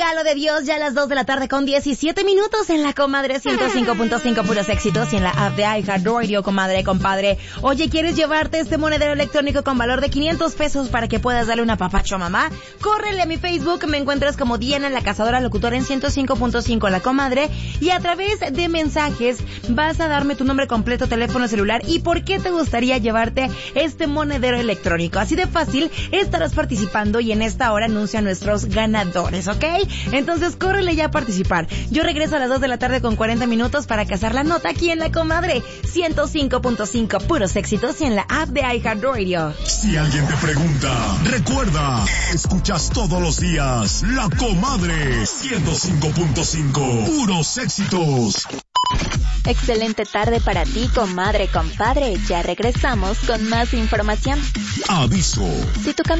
regalo de Dios, ya a las 2 de la tarde con 17 minutos en la Comadre 105.5 puros éxitos y en la app de iHeartRadio, comadre, compadre. Oye, ¿quieres llevarte este monedero electrónico con valor de 500 pesos para que puedas darle una papacho a mamá? Córrele a mi Facebook, me encuentras como Diana, la cazadora locutora en 105.5 la Comadre, y a través de mensajes vas a darme tu nombre completo, teléfono celular y por qué te gustaría llevarte este monedero electrónico. Así de fácil estarás participando y en esta hora anuncia a nuestros ganadores, ¿ok? Entonces córrele ya a participar. Yo regreso a las 2 de la tarde con 40 minutos para cazar la nota aquí en la Comadre 105.5 puros éxitos y en la app de iHeartRadio. Si alguien te pregunta, recuerda, escuchas todos los días la Comadre 105.5 puros éxitos. Excelente tarde para ti, comadre, compadre. Ya regresamos con más información. Aviso. Si tu